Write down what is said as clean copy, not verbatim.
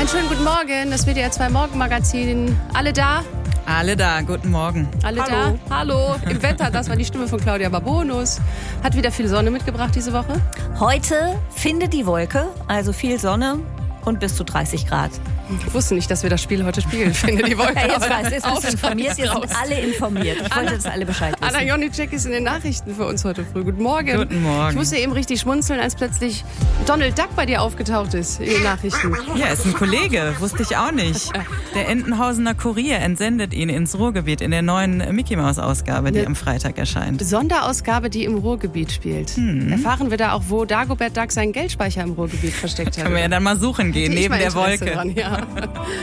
schönen guten Morgen, das WDR 2 Morgenmagazin. Alle da? Alle da, guten Morgen. Alle da? Hallo. Im Wetter, das war die Stimme von Claudia Barbonus. Hat wieder viel Sonne mitgebracht diese Woche? Heute findet die Wolke, also viel Sonne und bis zu 30 Grad. Ich wusste nicht, dass wir das Spiel heute spielen. Finde die Wolke. Ja, jetzt weiß ich, bist informiert. Ihr sind alle informiert. Ich wollte, dass alle Bescheid wissen. Anna Jonicek ist in den Nachrichten für uns heute früh. Guten Morgen. Guten Morgen. Ich musste eben richtig schmunzeln, als plötzlich Donald Duck bei dir aufgetaucht ist in den Nachrichten. Ja, ist ein Kollege, wusste ich auch nicht. Der Entenhausener Kurier entsendet ihn ins Ruhrgebiet in der neuen Mickey-Maus-Ausgabe, die am Freitag erscheint. Sonderausgabe, die im Ruhrgebiet spielt. Erfahren wir da auch, wo Dagobert Duck seinen Geldspeicher im Ruhrgebiet versteckt hat. Können wir ja dann mal suchen gehen, neben der Wolke. Dran, ja.